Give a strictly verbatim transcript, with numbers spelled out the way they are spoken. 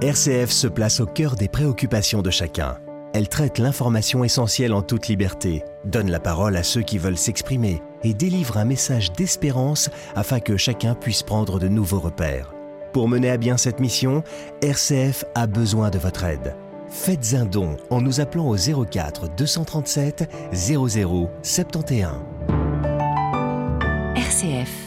R C F se place au cœur des préoccupations de chacun. Elle traite l'information essentielle en toute liberté, donne la parole à ceux qui veulent s'exprimer et délivre un message d'espérance afin que chacun puisse prendre de nouveaux repères. Pour mener à bien cette mission, R C F a besoin de votre aide. Faites un don en nous appelant au zéro quatre deux cent trente-sept zéro zéro soixante et onze. R C F